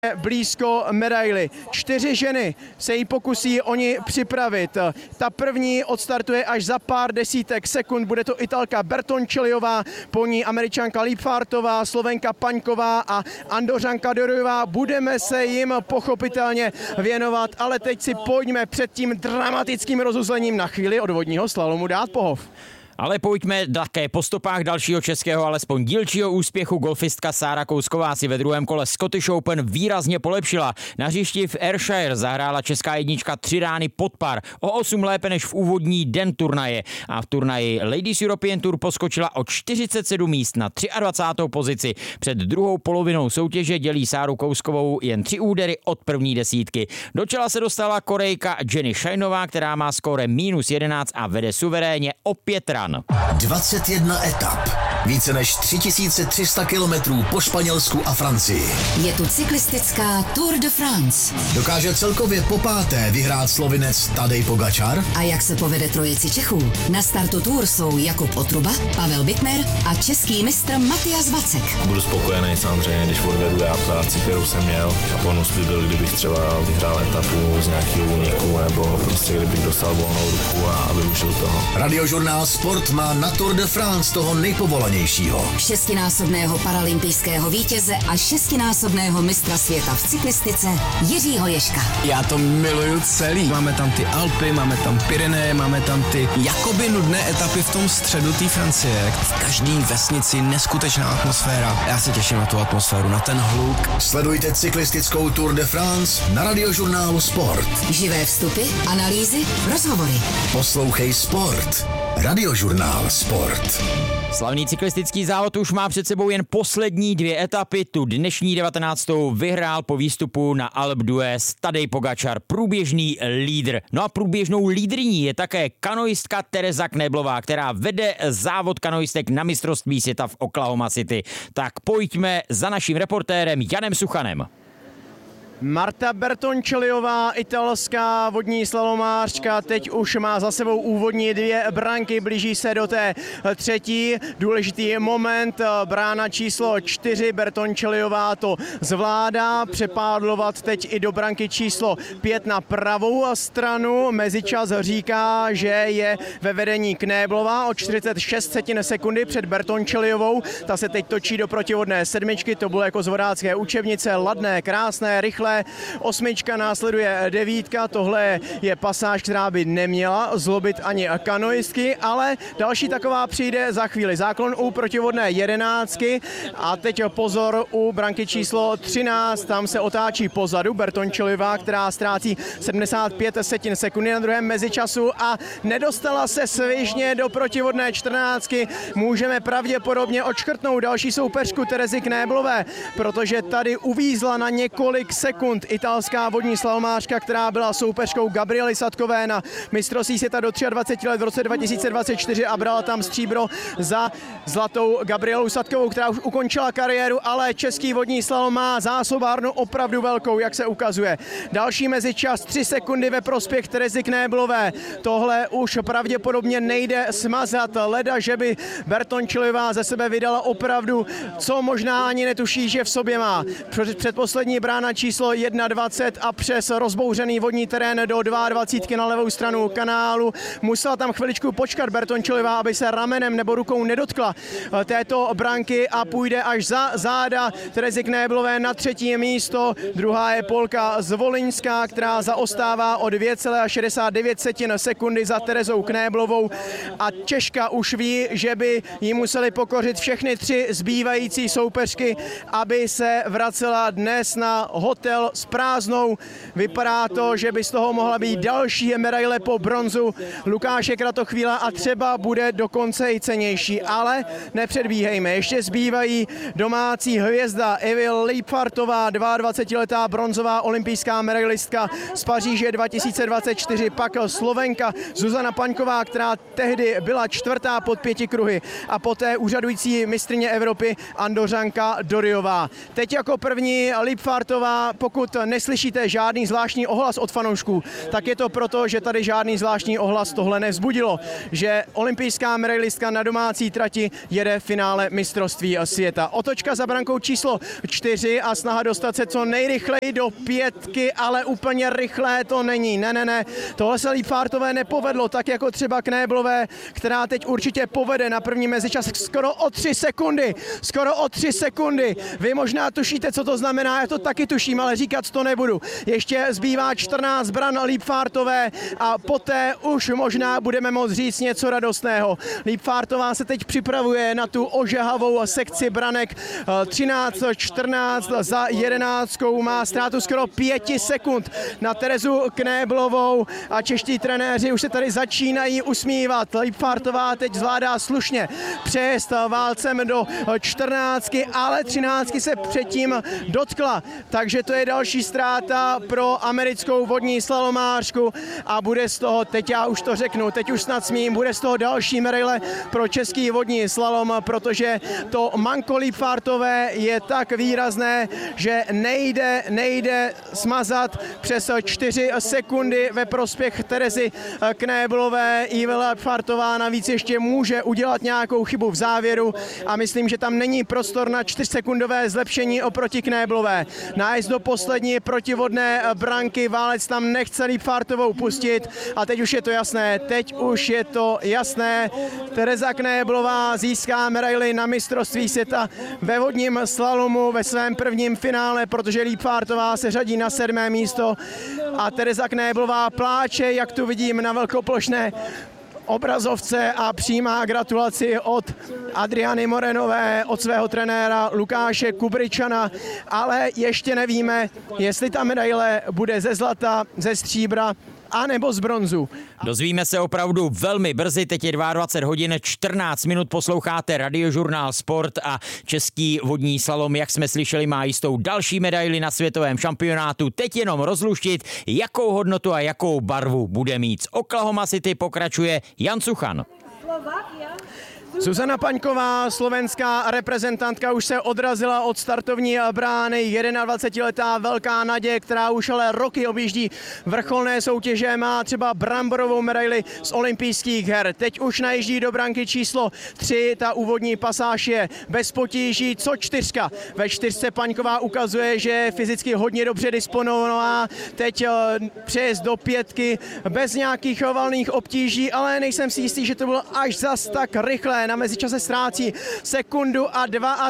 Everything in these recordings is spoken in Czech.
blízko medaili. 4 ženy se jí pokusí oni připravit. Ta první odstartuje až za pár desítek sekund. Bude to Italka Bertoncelliová, po ní Američanka Liepfartová, Slovenka Paňková a Andořanka Doriová. Budeme se jim pochopitelně věnovat, ale teď si pojďme před tím dramatickým rozuzlením na chvíli od vodního slalomu dát pohov. Ale pojďme také po stopách dalšího českého, alespoň dílčího úspěchu. Golfistka Sára Kousková si ve druhém kole Scottish Open výrazně polepšila. Na hřišti v Ayrshire zahrála česká jednička 3 rány pod par, o 8 lépe než v úvodní den turnaje. A v turnaji Ladies European Tour poskočila o 47 míst na 23. pozici. Před druhou polovinou soutěže dělí Sáru Kouskovou jen 3 údery od první desítky. Do čela se dostala Korejka Jenny Shinová, která má skóre -11 a vede suverénně o 5 ran. 21 etap, více než 3300 kilometrů po Španělsku a Francii. Je tu cyklistická Tour de France. Dokáže celkově popáté vyhrát Slovinec Tadej Pogačar? A jak se povede trojici Čechů? Na startu Tour jsou Jakub Otruba, Pavel Bittner a český mistr Matyas Vacek. Budu spokojený samozřejmě, když odvedu já práci, kterou jsem měl. A bonus by byl, kdybych třeba vyhrál etapu z nějakého úniku, nebo prostě kdybych dostal volnou ruku a využil toho. Radiožurnál Sport má na Tour de France toho nejpovolanějšího. 6násobného paralympijského vítěze a 6násobného mistra světa v cyklistice Jiřího Ježka. Já to miluju celý. Máme tam ty Alpy, máme tam Pyreneje, máme tam ty jakoby nudné etapy v tom středu té Francie. V každé vesnici neskutečná atmosféra. Já se těším na tu atmosféru, na ten hluk. Sledujte cyklistickou Tour de France na Radiožurnálu Sport. Živé vstupy, analýzy, rozhovory. Poslouchej Sport. Radiožurnál Sport. Slavný cyklistický závod už má před sebou jen poslední 2 etapy. Tu dnešní 19. vyhrál po výstupu na Alpe d'Huez Tadej Pogačar, průběžný lídr. No a průběžnou lídryní je také kanoistka Tereza Kneblová, která vede závod kanoistek na mistrovství světa v Oklahoma City. Tak pojďme za naším reportérem Janem Suchanem. Marta Bertoncelliová, italská vodní slalomářka, teď už má za sebou úvodní 2 branky, blíží se do té 3. Důležitý moment, brána číslo 4, Bertoncelliová to zvládá přepádlovat teď i do branky číslo 5 na pravou stranu. Mezičas říká, že je ve vedení Kneblová o 46 sekundy před Bertoncelliovou. Ta se teď točí do protivodné 7, to bylo jako z vodácké učebnice, ladné, krásné, rychlé. 8, následuje 9, tohle je pasáž, která by neměla zlobit ani kanoistky, ale další taková přijde za chvíli. Záklon u protivodné 11 a teď pozor u branky číslo 13, tam se otáčí pozadu Bertoncelliová, která ztrácí 75 sekundy na druhém mezičasu a nedostala se svižně do protivodné 14. Můžeme pravděpodobně odškrtnout další soupeřku Terezy Kneblové, protože tady uvízla na několik sekund italská vodní slalomářka, která byla soupeřkou Gabriely Sadkové na mistrovství světa do 23 let v roce 2024 a brala tam stříbro za zlatou Gabrielou Sadkovou, která už ukončila kariéru, ale český vodní slalom má zásobárnu opravdu velkou, jak se ukazuje. Další mezičas 3 sekundy ve prospěch Terezy Kneblové. Tohle už pravděpodobně nejde smazat, leda, že by Bertoncelliová ze sebe vydala opravdu, co možná ani netuší, že v sobě má. Předposlední brána číslo 21 a přes rozbouřený vodní terén do 22 na levou stranu kanálu. Musela tam chviličku počkat Bertoncelliová, aby se ramenem nebo rukou nedotkla této branky a půjde až za záda Terezy Kneblové na 3. místo. Druhá je Polka Zvolinská, která zaostává o 2,69 sekundy za Terezou Kneblovou a Češka už ví, že by jí museli pokořit všechny 3 zbývající soupeřky, aby se vracela dnes na hotel s prázdnou. Vypadá to, že by z toho mohla být další medaile po bronzu Lukáše Kratochvíla a třeba bude dokonce i cenější, ale nepředbíhejme. Ještě zbývají domácí hvězda Evil Liepfartová, 22letá bronzová olympijská medailistka z Paříže 2024, pak Slovenka Zuzana Paňková, která tehdy byla 4. pod 5 kruhy a poté úřadující mistryně Evropy Andořanka Doriová. Teď jako první Liepfartová pokud neslyšíte žádný zvláštní ohlas od fanoušků, tak je to proto, že tady žádný zvláštní ohlas tohle nevzbudilo, že olympijská medailistka na domácí trati jede v finále mistrovství světa. Otočka za brankou číslo 4 a snaha dostat se co nejrychleji do 5, ale úplně rychlé to není. Ne. Tohle se Liepfartové nepovedlo, tak jako třeba Knéblové, která teď určitě povede na první mezičas skoro o 3 sekundy. Vy možná tušíte, co to znamená, já to taky tuším, ale říkat to nebudu. Ještě zbývá 14 bran Liepfartové a poté už možná budeme moct říct něco radostného. Liepfartová se teď připravuje na tu ožehavou sekci branek 13-14 za 11, má ztrátu skoro 5 sekund na Terezu Knéblovou a čeští trenéři už se tady začínají usmívat. Liepfartová teď zvládá slušně přejezd válcem do 14, ale 13 se předtím dotkla, takže to je další ztráta pro americkou vodní slalomářku a bude z toho, teď já už to řeknu, teď už snad smím, bude z toho další medaile pro český vodní slalom, protože to manko Liepfartové je tak výrazné, že nejde smazat přes 4 sekundy ve prospěch Terezy Knéblové. Eva Liepfartová navíc ještě může udělat nějakou chybu v závěru a myslím, že tam není prostor na 4sekundové zlepšení oproti Knéblové. Nájezd do poslední protivodné branky, válec tam nechce Liepfartovou pustit a teď už je to jasné. Tereza Knéblová získá medaili na mistrovství světa ve vodním slalomu ve svém prvním finále, protože Liepfartová se řadí na 7. místo a Tereza Knéblová pláče, jak tu vidím na velkoplošné obrazovce a přijímá gratulaci od Adriany Morenové, od svého trenéra Lukáše Kubričana, ale ještě nevíme, jestli ta medaile bude ze zlata, ze stříbra a nebo z bronzu. Dozvíme se opravdu velmi brzy, teď je 22 hodin 14 minut, posloucháte Radiožurnál Sport a český vodní slalom, jak jsme slyšeli, má jistou další medaili na světovém šampionátu. Teď jenom rozluštit, jakou hodnotu a jakou barvu bude mít. Z Oklahoma City pokračuje Jan Suchan. Zuzana Paňková, slovenská reprezentantka, už se odrazila od startovní brány, 21letá velká naděje, která už ale roky objíždí vrcholné soutěže, má třeba bramborovou medaili z olympijských her. Teď už najíždí do branky číslo 3, ta úvodní pasáž je bez potíží, co 4. Ve 4 Paňková ukazuje, že je fyzicky hodně dobře disponovaná, teď přejezd do 5 bez nějakých valných obtíží, ale nejsem si jistý, že to bylo až zas tak rychlé. Na mezičase ztrácí 1 sekundu a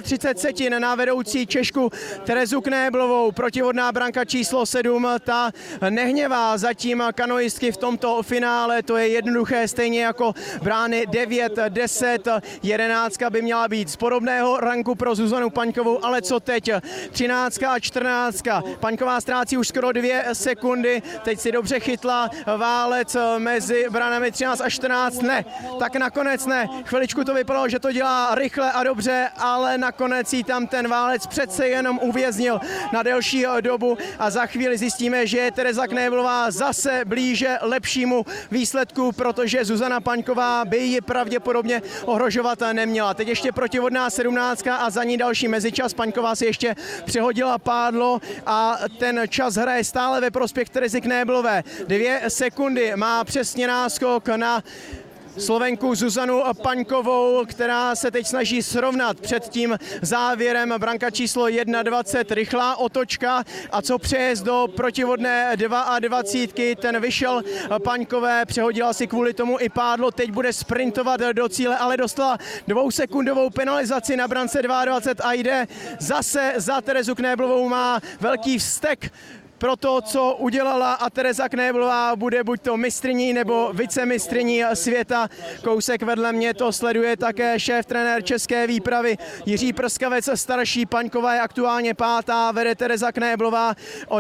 32 na vedoucí Češku Terezu Knéblovou. Protivodná branka číslo 7, ta nehněvá zatím kanoistky v tomto finále, to je jednoduché, stejně jako brány 9, 10, 11 by měla být z podobného ranku pro Zuzanu Paňkovou, ale co teď? 13 a 14. Paňková ztrácí už skoro 2 sekundy, teď si dobře chytla válec mezi branami 13 a 14, ne, tak nakonec ne, chviličku to vypadalo, že to dělá rychle a dobře, ale nakonec jí tam ten válec přece jenom uvěznil na delší dobu a za chvíli zjistíme, že je Tereza Knéblová zase blíže lepšímu výsledku, protože Zuzana Paňková by ji pravděpodobně ohrožovat neměla. Teď ještě protivodná 17 a za ní další mezičas. Paňková si ještě přehodila pádlo a ten čas hraje stále ve prospěch Terezy Knéblové. 2 sekundy má přesně náskok na Slovenku Zuzanu Paňkovou, která se teď snaží srovnat před tím závěrem. Branka číslo 21, rychlá otočka a co přejezd do protivodné 22, ten vyšel Paňkové, přehodila si kvůli tomu i pádlo, teď bude sprintovat do cíle, ale dostala 2sekundovou penalizaci na brance 22 a jde zase za Terezu Knéblovou, má velký vztek pro to, co udělala a Tereza Knéblová bude buď to mistryní nebo vicemistryní světa. Kousek vedle mě to sleduje také šéf-trenér české výpravy Jiří Prskavec starší. Paňková je aktuálně 5. vede Tereza Knéblová o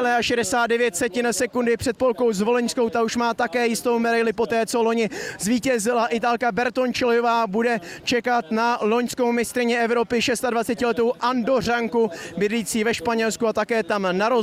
2,69 sekundy před Polkou Zvoleňskou. Ta už má také jistou medaili po té, co loni zvítězila. Italka Bertoncelliová bude čekat na loňskou mistryni Evropy 26letou Andořanku, bydlící ve Španělsku a také tam narozenou.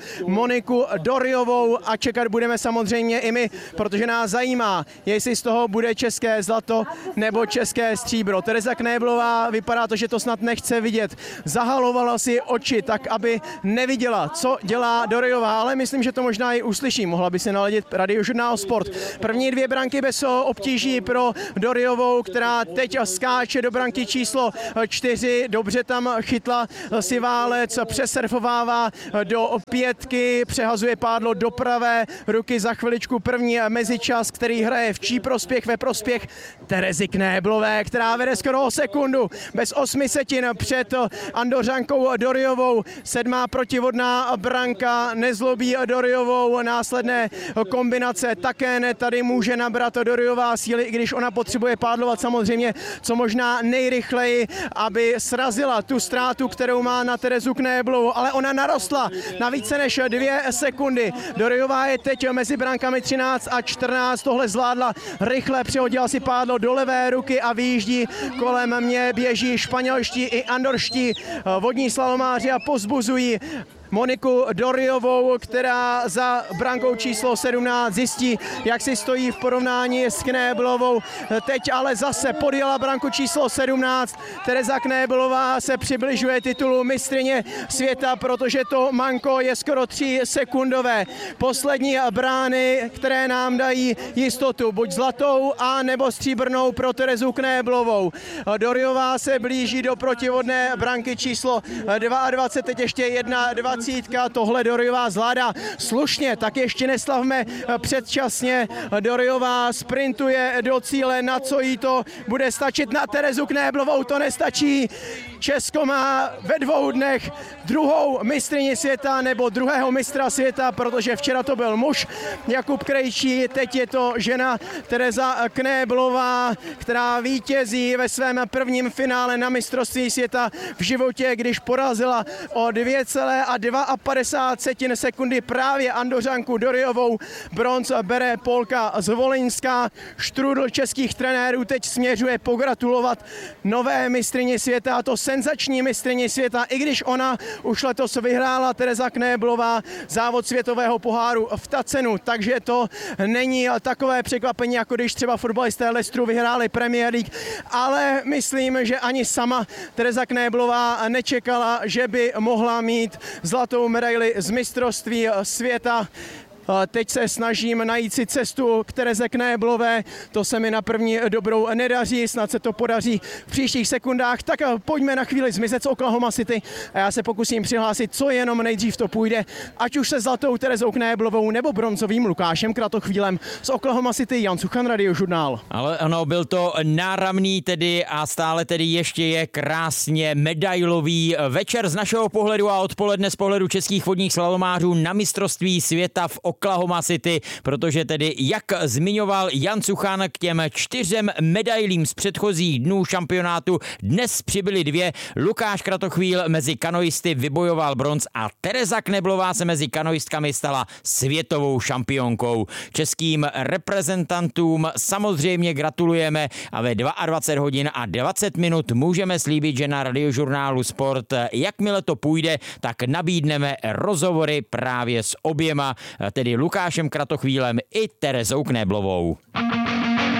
Moniku Doryovou a čekat budeme samozřejmě i my, protože nás zajímá, jestli z toho bude české zlato nebo české stříbro. Tereza Knéblová vypadá to, že to snad nechce vidět. Zahalovala si oči tak, aby neviděla, co dělá Doryová, ale myslím, že to možná i uslyší. Mohla by se naladit Radiožurnál Sport. První 2 branky bez obtíží pro Doryovou, která teď skáče do branky číslo 4. Dobře tam chytla si válec, přesurfovává do 5, přehazuje pádlo do pravé ruky. Za chviličku první mezičas, který hraje v čí prospěch? Ve prospěch Terezy Knéblové, která vede skoro o sekundu bez 8 setin před Andořankou Doryovou. 7. protivodná branka nezlobí Doryovou, následné kombinace také ne. Tady může nabrat Doryová síly, i když ona potřebuje pádlovat samozřejmě co možná nejrychleji, aby srazila tu ztrátu, kterou má na Terezu Knéblovou, ale ona narostla na více než 2 sekundy. Doryová je teď mezi brankami 13 a 14, tohle zvládla rychle, přihodila si pádlo do levé ruky a vyjíždí. Kolem mě běží španělští i andorští vodní slalomáři a pozbuzují Moniku Doryovou, která za brankou číslo 17 zjistí, jak si stojí v porovnání s Knéblovou. Teď ale zase podjela branku číslo 17. Tereza Knéblová se přibližuje titulu mistryně světa, protože to manko je skoro 3 sekundové. Poslední brány, které nám dají jistotu, buď zlatou a nebo stříbrnou pro Terezu Knéblovou. Doryová se blíží do protivodné branky číslo 22, teď ještě 21. Tohle Doryová zvládá slušně, tak ještě neslavme předčasně. Doryová sprintuje do cíle, na co jí to bude stačit. Na Terezu Knéblovou to nestačí. Česko má ve 2 dnech druhou mistryni světa nebo druhého mistra světa, protože včera to byl muž Jakub Krejčí, teď je to žena Tereza Knéblová, která vítězí ve svém prvním finále na mistrovství světa v životě, když porazila o 2,52 sekundy právě Andořanku Doryovou. Bronz bere Polka z Volyňska. Štrudl českých trenérů teď směřuje pogratulovat nové mistryni světa, to senzační mistryni světa, i když ona už letos vyhrála Tereza Knéblová závod světového poháru v Tacenu, takže to není takové překvapení, jako když třeba fotbalisté Leicesteru vyhráli Premier League, ale myslím, že ani sama Tereza Knéblová nečekala, že by mohla mít zlatou medaili z mistrovství světa. Teď se snažím najít si cestu k Tereze Knéblové, to se mi na první dobrou nedaří, snad se to podaří v příštích sekundách, tak pojďme na chvíli zmizet z Oklahoma City a já se pokusím přihlásit, co jenom nejdřív to půjde, ať už se zlatou Terezou Knéblovou nebo bronzovým Lukášem Kratochvílem. Z Oklahoma City Jan Suchan, Radiožurnál. Ale ano, byl to náramný tedy a stále tedy ještě je krásně medailový večer z našeho pohledu a odpoledne z pohledu českých vodních slalomářů na mistrovství světa v Oklahoma City, protože tedy, jak zmiňoval Jan Suchan, k těm 4 medailím z předchozích dnů šampionátu dnes přibyly 2. Lukáš Kratochvíl mezi kanoisty vybojoval bronz a Tereza Knéblová se mezi kanoistkami stala světovou šampionkou. Českým reprezentantům samozřejmě gratulujeme a ve 22 hodin a 20 minut můžeme slíbit, že na Radiožurnálu Sport, jakmile to půjde, tak nabídneme rozhovory právě s oběma, tedy Lukášem Kratochvílem i Terezou Knéblovou.